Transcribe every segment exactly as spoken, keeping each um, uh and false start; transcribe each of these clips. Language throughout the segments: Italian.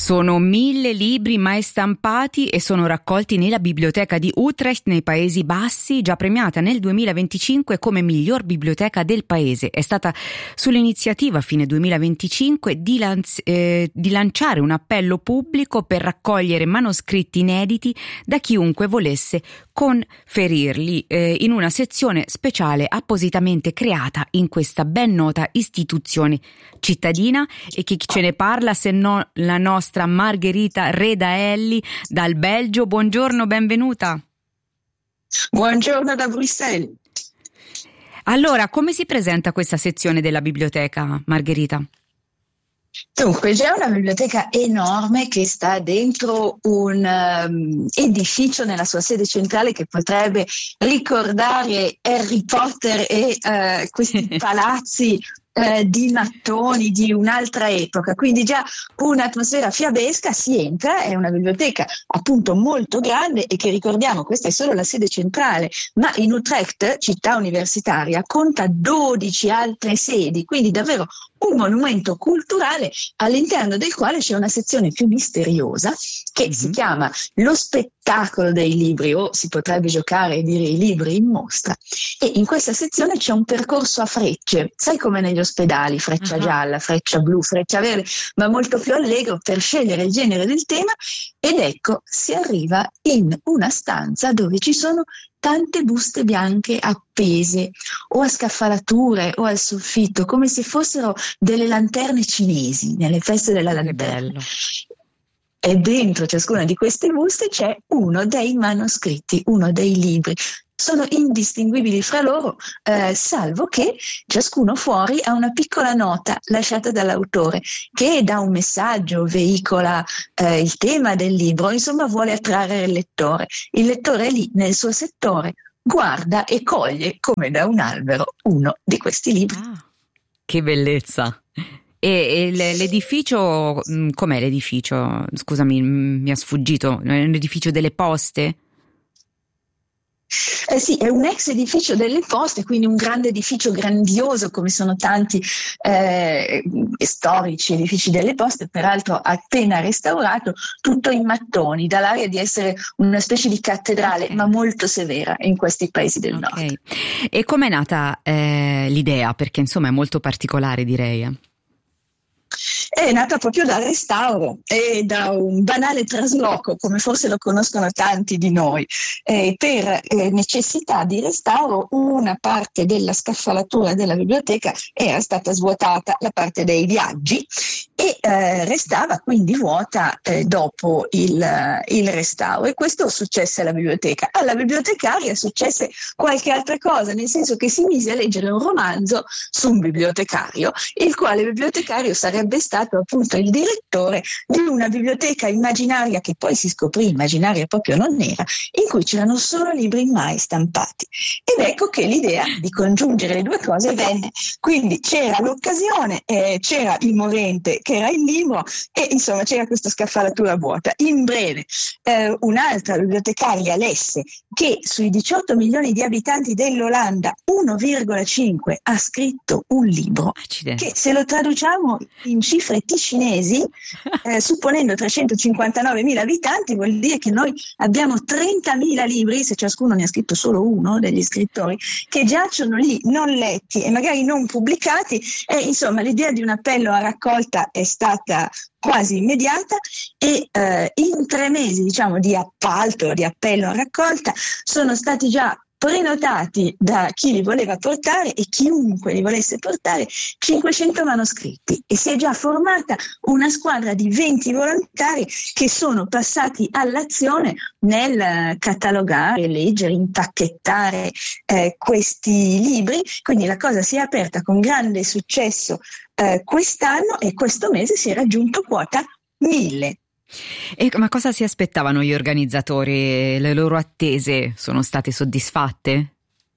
Sono mille libri mai stampati e sono raccolti nella biblioteca di Utrecht nei Paesi Bassi, già premiata nel duemilaventicinque come miglior biblioteca del paese. È stata sull'iniziativa a fine duemilaventicinque di, lanz- eh, di lanciare un appello pubblico per raccogliere manoscritti inediti da chiunque volesse conferirli eh, in una sezione speciale appositamente creata in questa ben nota istituzione cittadina. E chi ce ne parla se no la nostra Margherita Redaelli dal Belgio. Buongiorno, benvenuta. Buongiorno da Bruxelles. Allora, come si presenta questa sezione della biblioteca, Margherita? Dunque, c'è una biblioteca enorme che sta dentro un um, edificio nella sua sede centrale che potrebbe ricordare Harry Potter e uh, questi palazzi Eh, di mattoni di un'altra epoca, quindi già un'atmosfera fiabesca. Si entra, è una biblioteca appunto molto grande e che, ricordiamo, questa è solo la sede centrale, ma in Utrecht, città universitaria, conta dodici altre sedi, quindi davvero un monumento culturale all'interno del quale c'è una sezione più misteriosa che mm-hmm. si chiama Lo spettacolo dei libri, o si potrebbe giocare e dire i libri in mostra, e in questa sezione c'è un percorso a frecce, sai come negli ospedali, freccia uh-huh. gialla, freccia blu, freccia verde, ma molto più allegro per scegliere il genere del tema. Ed ecco, si arriva in una stanza dove ci sono tante buste bianche appese o a scaffalature o al soffitto, come se fossero delle lanterne cinesi nelle feste della lanterna. E dentro ciascuna di queste buste c'è uno dei manoscritti, uno dei libri. Sono indistinguibili fra loro, eh, salvo che ciascuno fuori ha una piccola nota lasciata dall'autore che dà un messaggio, veicola eh, il tema del libro, insomma vuole attrarre il lettore. Il lettore è lì nel suo settore, guarda e coglie come da un albero uno di questi libri. Ah, che bellezza! E, e l'edificio, com'è l'edificio? Scusami, mi ha sfuggito, è un edificio delle poste? Eh sì, è un ex edificio delle poste, quindi un grande edificio grandioso come sono tanti eh, storici edifici delle poste, peraltro appena restaurato, tutto in mattoni, dall'aria di essere una specie di cattedrale, okay. ma molto severa in questi paesi del okay. nord. E com'è nata eh, l'idea? Perché insomma è molto particolare, direi. Eh? È nata proprio dal restauro e da un banale trasloco, come forse lo conoscono tanti di noi. Eh, per eh, necessità di restauro, una parte della scaffalatura della biblioteca era stata svuotata, la parte dei viaggi, e eh, restava quindi vuota eh, dopo il, il restauro. E questo successe alla biblioteca. Alla bibliotecaria successe qualche altra cosa, nel senso che si mise a leggere un romanzo su un bibliotecario, il quale bibliotecario sarebbe stato appunto il direttore di una biblioteca immaginaria, che poi si scoprì immaginaria proprio non era, in cui c'erano solo libri mai stampati. Ed ecco che l'idea di congiungere le due cose venne. Quindi c'era l'occasione, eh, c'era il movente che era il libro, e insomma c'era questa scaffalatura vuota. In breve, eh, un'altra bibliotecaria lesse che sui diciotto milioni di abitanti dell'Olanda uno virgola cinque ha scritto un libro Accidenti. Che, se lo traduciamo in cifre ticinesi, eh, supponendo trecentocinquantanovemila abitanti, vuol dire che noi abbiamo trentamila libri, se ciascuno ne ha scritto solo uno degli scrittori, che giacciono lì non letti e magari non pubblicati. E insomma l'idea di un appello a raccolta è stata quasi immediata, e eh, in tre mesi diciamo di appalto, di appello a raccolta, sono stati già prenotati da chi li voleva portare, e chiunque li volesse portare, cinquecento manoscritti, e si è già formata una squadra di venti volontari che sono passati all'azione nel catalogare, leggere, impacchettare eh, questi libri. Quindi la cosa si è aperta con grande successo eh, quest'anno, e questo mese si è raggiunto quota mille. E ma cosa si aspettavano gli organizzatori? Le loro attese sono state soddisfatte?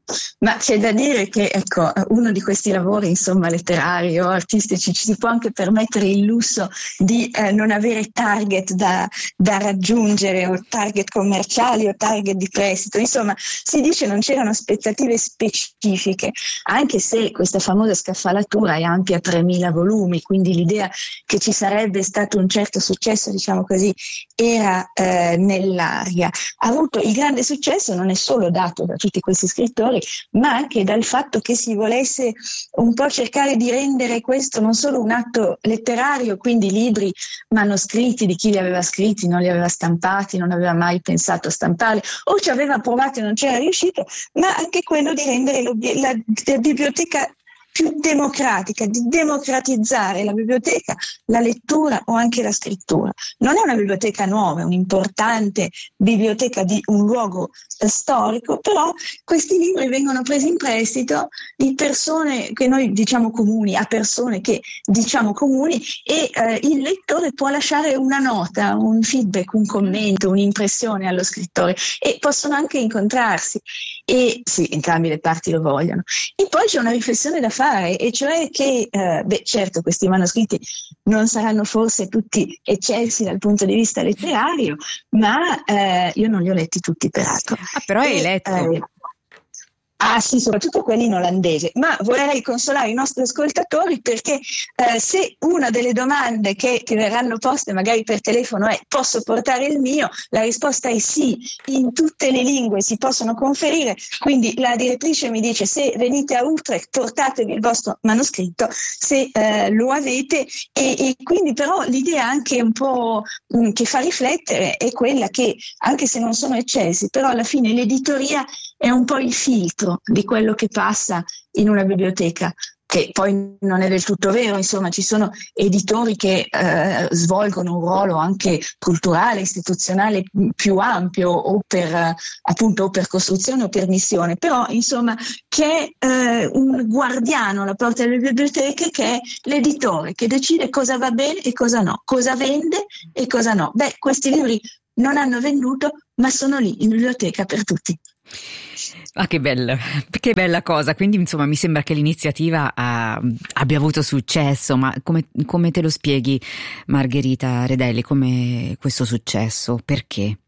Ma c'è da dire che, ecco, uno di questi lavori, insomma, letterari o artistici, ci si può anche permettere il lusso di eh, non avere target da, da raggiungere, o target commerciali o target di prestito. Insomma, si dice non c'erano aspettative specifiche, anche se questa famosa scaffalatura è ampia tremila volumi, quindi l'idea che ci sarebbe stato un certo successo, diciamo così, era eh, nell'aria. Ha avuto il grande successo non è solo dato da tutti questi scrittori, ma anche dal fatto che si volesse un po' cercare di rendere questo non solo un atto letterario, quindi libri manoscritti di chi li aveva scritti, non li aveva stampati, non aveva mai pensato a stamparli, o ci aveva provato e non c'era riuscito, ma anche quello di rendere la, la biblioteca più democratica, di democratizzare la biblioteca, la lettura o anche la scrittura. Non è una biblioteca nuova, è un'importante biblioteca di un luogo eh, storico, però questi libri vengono presi in prestito di persone che noi diciamo comuni, a persone che diciamo comuni, e eh, il lettore può lasciare una nota, un feedback, un commento, un'impressione allo scrittore, e possono anche incontrarsi, e sì, entrambe le parti lo vogliono. E poi c'è una riflessione da fare, e cioè che, eh, beh, certo, questi manoscritti non saranno forse tutti eccelsi dal punto di vista letterario, ma eh, io non li ho letti tutti, peraltro. Ah, però hai letto. Eh, Ah sì, soprattutto quelli in olandese, ma vorrei consolare i nostri ascoltatori, perché eh, se una delle domande che, che verranno poste magari per telefono è: posso portare il mio? La risposta è sì, in tutte le lingue si possono conferire, quindi la direttrice mi dice: se venite a Utrecht portatevi il vostro manoscritto, se eh, lo avete, e, e quindi però l'idea anche un po' mh, che fa riflettere è quella che, anche se non sono eccessi, però alla fine l'editoria è un po' il filtro di quello che passa in una biblioteca, che poi non è del tutto vero. Insomma, ci sono editori che eh, svolgono un ruolo anche culturale, istituzionale più ampio, o per eh, appunto o per costruzione o per missione, però insomma c'è eh, un guardiano alla porta delle biblioteche, che è l'editore, che decide cosa va bene e cosa no, cosa vende e cosa no. Beh, questi libri non hanno venduto, ma sono lì in biblioteca per tutti. Ah, che bella, che bella cosa. Quindi insomma mi sembra che l'iniziativa ha, abbia avuto successo, ma come, come te lo spieghi, Margherita Redelli, come questo successo? Perché?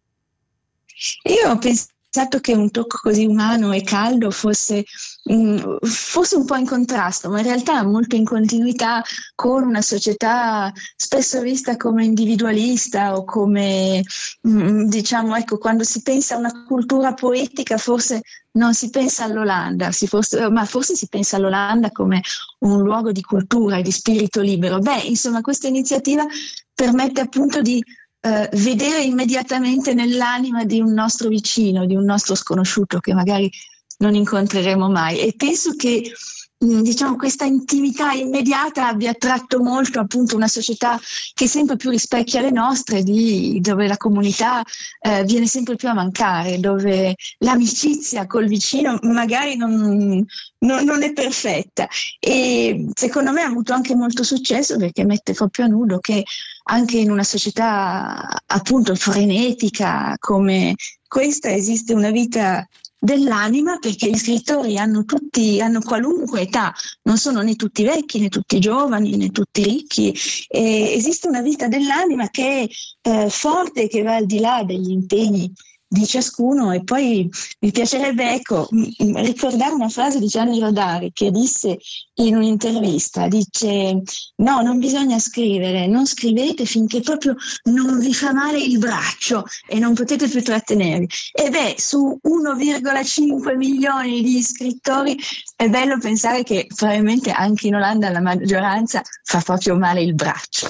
Io ho pensato che un tocco così umano e caldo fosse, mh, fosse un po' in contrasto, ma in realtà molto in continuità con una società spesso vista come individualista, o come, mh, diciamo, ecco, quando si pensa a una cultura poetica forse non si pensa all'Olanda, si forse, ma forse si pensa all'Olanda come un luogo di cultura e di spirito libero. Beh, insomma, questa iniziativa permette appunto di Uh, vedere immediatamente nell'anima di un nostro vicino, di un nostro sconosciuto che magari non incontreremo mai, e penso che mh, diciamo questa intimità immediata abbia attratto molto appunto una società che sempre più rispecchia le nostre, di, dove la comunità uh, viene sempre più a mancare, dove l'amicizia col vicino magari non, non, non è perfetta, e secondo me ha avuto anche molto successo perché mette proprio a nudo che anche in una società appunto frenetica come questa esiste una vita dell'anima, perché gli scrittori hanno tutti, hanno qualunque età, non sono né tutti vecchi né tutti giovani né tutti ricchi, e esiste una vita dell'anima che è eh, forte, che va al di là degli impegni di ciascuno. E poi mi piacerebbe, ecco, ricordare una frase di Gianni Rodari, che disse in un'intervista, dice: no, non bisogna scrivere, non scrivete finché proprio non vi fa male il braccio e non potete più trattenervi. E beh, su uno virgola cinque milioni di scrittori è bello pensare che probabilmente anche in Olanda la maggioranza fa proprio male il braccio.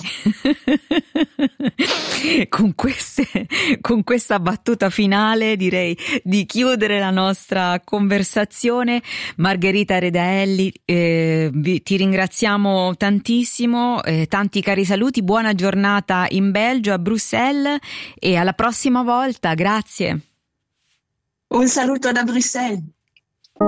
Con queste, con questa battuta finale direi di chiudere la nostra conversazione. Margherita Redelli, eh, vi, ti ringraziamo tantissimo, eh, tanti cari saluti, buona giornata in Belgio, a Bruxelles, e alla prossima volta. Grazie. Un saluto da Bruxelles.